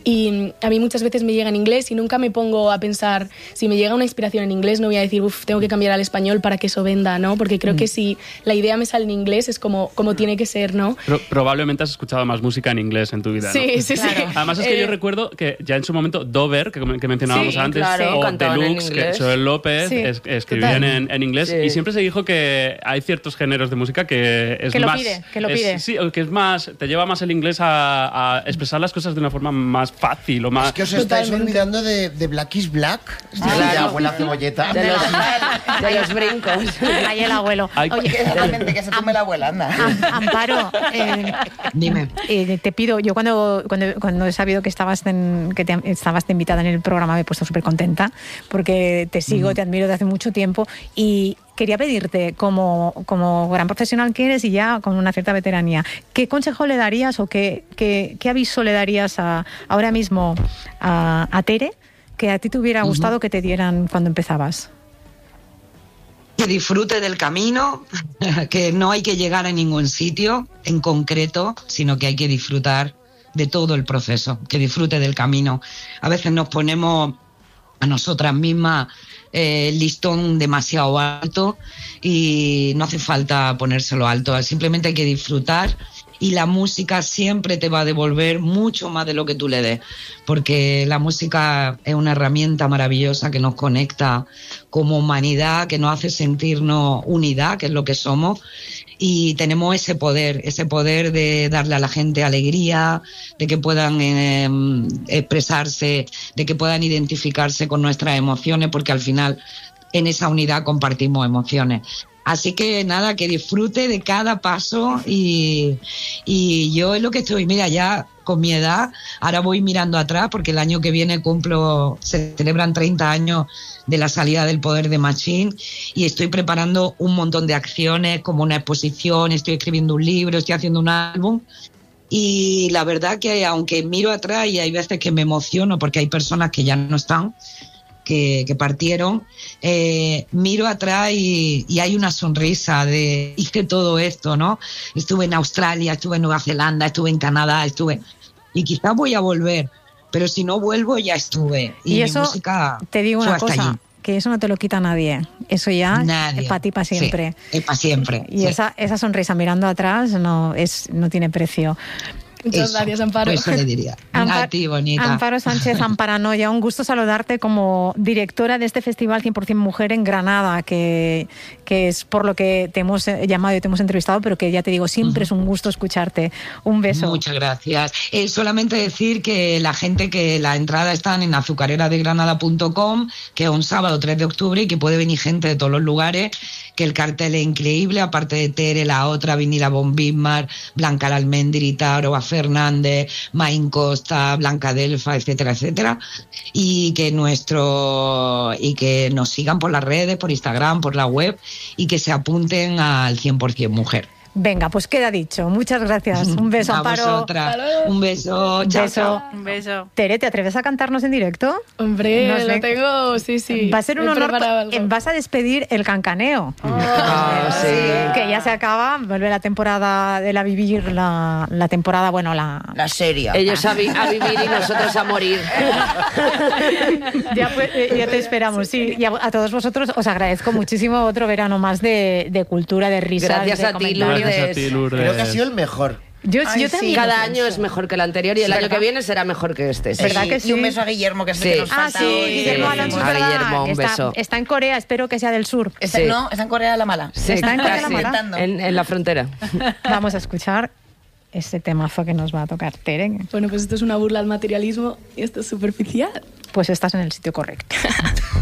Y a mí muchas veces me llega en inglés y nunca me pongo a pensar, si me llega una inspiración en inglés no voy a decir, tengo que cambiar al español para que eso venda, ¿no? Porque creo que si la idea me sale en inglés es como tiene que ser, ¿no? Probablemente has escuchado más música en inglés en tu vida, ¿no? Sí. Además es que yo recuerdo que ya en su momento Dover, que mencionábamos antes, o Deluxe, que Joel López escribían en inglés, y siempre se dijo que hay ciertos géneros de música que es más... Que lo pide. Sí, que es más... Te lleva más el inglés a expresar las cosas de una forma más fácil o más... Es que os estáis olvidando de Black is Black. La abuela cebolleta. De los brincos. Ahí el abuelo. Oye, que se tome la abuela, anda. Amparo, dime. Te pido, yo cuando he sabido que estabas de invitada en el programa me he puesto súper contenta porque te sigo, te admiro desde hace mucho tiempo y quería pedirte, como gran profesional que eres y ya con una cierta veteranía, ¿qué consejo le darías o qué aviso le darías ahora mismo a Tere que a ti te hubiera gustado que te dieran cuando empezabas? Que disfrute del camino, que no hay que llegar a ningún sitio en concreto, sino que hay que disfrutar de todo el proceso, que disfrute del camino. A veces nos ponemos a nosotras mismas el listón demasiado alto y no hace falta ponérselo alto, simplemente hay que disfrutar y la música siempre te va a devolver mucho más de lo que tú le des, porque la música es una herramienta maravillosa que nos conecta como humanidad, que nos hace sentirnos unidad, que es lo que somos, y tenemos ese poder de darle a la gente alegría, de que puedan expresarse, de que puedan identificarse con nuestras emociones, porque al final en esa unidad compartimos emociones. Así que nada, que disfrute de cada paso y yo es lo que estoy, mira, ya con mi edad, ahora voy mirando atrás porque el año que viene se celebran 30 años de la salida del poder de Machín y estoy preparando un montón de acciones como una exposición, estoy escribiendo un libro, estoy haciendo un álbum y la verdad que aunque miro atrás y hay veces que me emociono porque hay personas que ya no están, que partieron, miro atrás y hay una sonrisa de hice todo esto, ¿no? Estuve en Australia, estuve en Nueva Zelanda, estuve en Canadá, y quizás voy a volver, pero si no vuelvo ya estuve. Y eso, mi música te digo una fue hasta cosa, allí. Que eso no te lo quita nadie, eso ya es para ti para siempre. Sí, es para siempre. Y sí. esa sonrisa mirando atrás no tiene precio. Muchas gracias, Amparo. Eso le diría. A ti, bonita. Amparo Sánchez Amparanoia, un gusto saludarte como directora de este Festival 100% Mujer en Granada, que es por lo que te hemos llamado y te hemos entrevistado, pero que ya te digo, siempre es un gusto escucharte. Un beso. Muchas gracias. Solamente decir que la gente, que la entrada están en azucareradegranada.com, que es un sábado 3 de octubre y que puede venir gente de todos los lugares, que el cartel es increíble, aparte de Tere, la otra, Vinila Von Bismarck, Blanca Almendirita, Aroa Fernández, Maín Costa, Blanca Delfa, etcétera, etcétera, y que nos sigan por las redes, por Instagram, por la web, y que se apunten al 100% Mujer. Venga, pues queda dicho. Muchas gracias. Un beso, Amparo. A vosotras. Un beso. Chao, chao. Un beso. Tere, ¿te atreves a cantarnos en directo? Hombre, lo tengo, sí. Va a ser un honor. Vas a despedir el cancaneo. Sí. Que ya se acaba. Vuelve la temporada de vivir, la temporada, bueno, la serie. Ellos a vivir y nosotros a morir. Ya te esperamos, sí. Y a todos vosotros os agradezco muchísimo otro verano más de cultura, de risas. Gracias de a ti, Lourdes. Creo que ha sido el mejor. Yo también. Cada año es mejor que el anterior y el año que viene será mejor que este. ¿Verdad que sí? Y un beso a Guillermo, que es el que nos falta hoy. Guillermo Alonso, a Guillermo, un beso. Está en Corea, espero que sea del sur. No, está en Corea de la Mala. Sí, está en Corea de la Mala. En la frontera. Vamos a escuchar ese temazo que nos va a tocar Tere. Bueno, pues esto es una burla al materialismo y esto es superficial. Pues estás en el sitio correcto.